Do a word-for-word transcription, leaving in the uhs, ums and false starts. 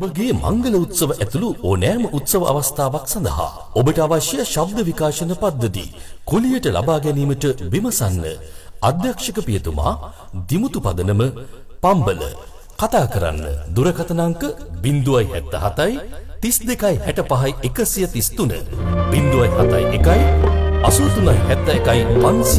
ඔබගේ මංගල උත්සව ඇතුළු ඕනෑම උත්සව අවස්ථාවක් සඳහා ඔබට අවශ්‍ය ශබ්ද විකාශන පද්ධති කුලියට ලබා ගැනීමට විමසන්න. අධ්‍යක්ෂක පියතුමා දිමුතු පදනම පම්බල. කතා කරන්න දුරකථන අංක ज़ीरो सात सात तीस දෙකයි හැට පහයි එකසිය තිස් තුන ज़ीरो सात एक अस्सी तीन सात एक पाँच